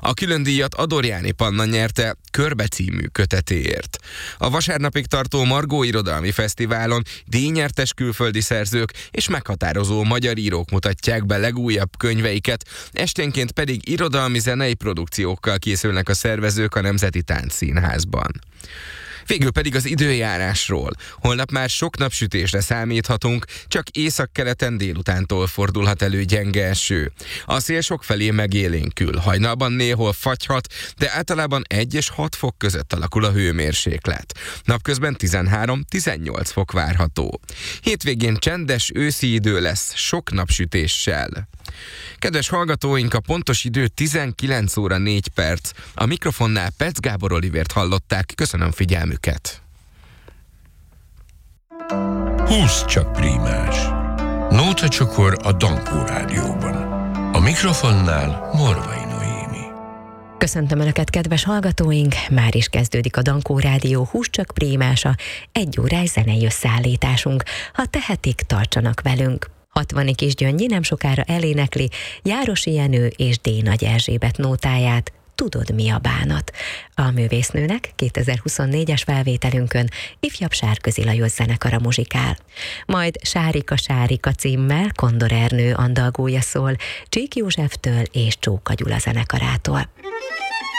A külön díjat Adorjáni Panna nyerte Körbe című kötetéért. A vasárnapig tartó Margó Irodalmi Fesztiválon díjnyertes külföldi szerzők és meghatározó magyar írók mutatják be legújabb könyveiket, esténként pedig irodalmi-zenei produkciókkal készülnek a szervezők a Nemzeti Táncszínházban. Végül pedig az időjárásról. Holnap már sok napsütésre számíthatunk, csak északkeleten délutántól fordulhat elő gyenge eső. A szél sokfelé megélénkül, hajnalban néhol fagyhat, de általában 1 és 6 fok között alakul a hőmérséklet. Napközben 13-18 fok várható. Hétvégén csendes őszi idő lesz, sok napsütéssel. Kedves hallgatóink, a pontos idő 19 óra 4 perc. A mikrofonnál Petsz Gábor Olivért hallották. Köszönöm figyelmüket. Húsz csak prímás. Nótacsokor a Dankó Rádióban. A mikrofonnál Morvai Noémi. Köszöntöm Önöket, kedves hallgatóink! Már is kezdődik a Dankó Rádió Húsz csak prímása, 1 órás zenei összeállításunk. Ha tehetik, tartsanak velünk! 60 Kisgyöngyi nem sokára elénekli Járosi Jenő és D. Nagy Erzsébet nótáját, Tudod, mi a bánat. A művésznőnek 2024-es felvételünkön ifjabb Sárközi Lajos zenekara muzsikál. Majd Sárika Sárika címmel Kondor Ernő andalgója szól Csík Józseftől és Csóka Gyula zenekarától.